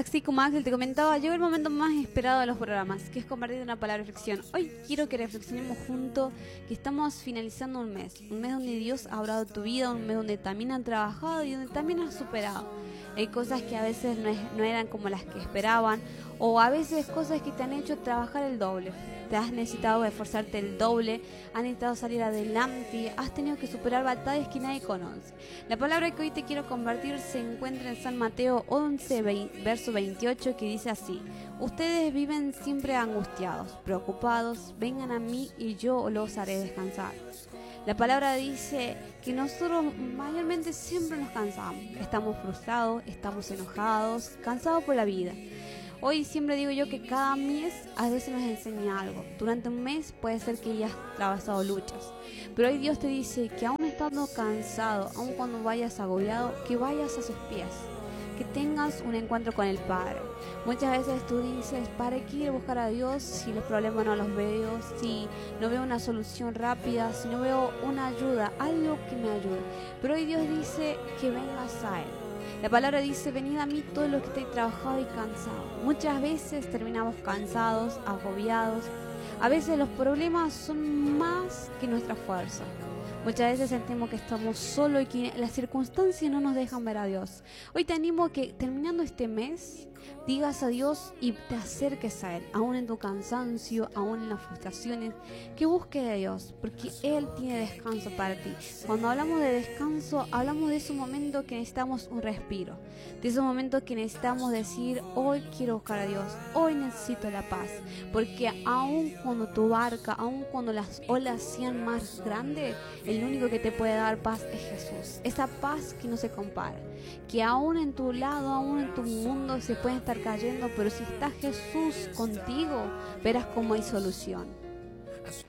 Así como Axel te comentaba, llegó el momento más esperado de los programas, que es compartir una palabra de reflexión. Hoy quiero que reflexionemos juntos que estamos finalizando un mes donde Dios ha obrado tu vida, un mes donde también han trabajado y donde también has superado. Hay cosas que a veces no eran como las que esperaban, o a veces cosas que te han hecho trabajar el doble. Te has necesitado esforzarte el doble, has necesitado salir adelante, has tenido que superar batallas que nadie conoce. La palabra que hoy te quiero compartir se encuentra en San Mateo 11, verso 28, que dice así: ustedes viven siempre angustiados, preocupados, vengan a mí y yo los haré descansar. La palabra dice que nosotros mayormente siempre nos cansamos, estamos frustrados, estamos enojados, cansados por la vida. Hoy siempre digo yo que cada mes a veces nos enseña algo. Durante un mes puede ser que ya has atravesado luchas, pero hoy Dios te dice que aún estando cansado, aún cuando vayas agobiado, que vayas a sus pies, que tengas un encuentro con el Padre. Muchas veces tú dices: ¿para qué ir a buscar a Dios si los problemas no los veo, si no veo una solución rápida, si no veo una ayuda, algo que me ayude? Pero hoy Dios dice que vengas a Él. La palabra dice: venid a mí todos los que estáis trabajados y cansados. Muchas veces terminamos cansados, agobiados. A veces los problemas son más que nuestra fuerza. Muchas veces sentimos que estamos solos y que las circunstancias no nos dejan ver a Dios. Hoy te animo a que terminando este mes digas a Dios y te acerques a Él, aún en tu cansancio, aún en las frustraciones, que busques de Dios, porque Él tiene descanso para ti. Cuando hablamos de descanso, hablamos de ese momento que necesitamos un respiro, de ese momento que necesitamos decir: hoy quiero buscar a Dios, hoy necesito la paz, porque aún cuando tu barca, aún cuando las olas sean más grandes, el único que te puede dar paz es Jesús. Esa paz que no se compara, que aún en tu lado, aún en tu mundo se pueden estar cayendo, pero si está Jesús contigo, verás cómo hay solución.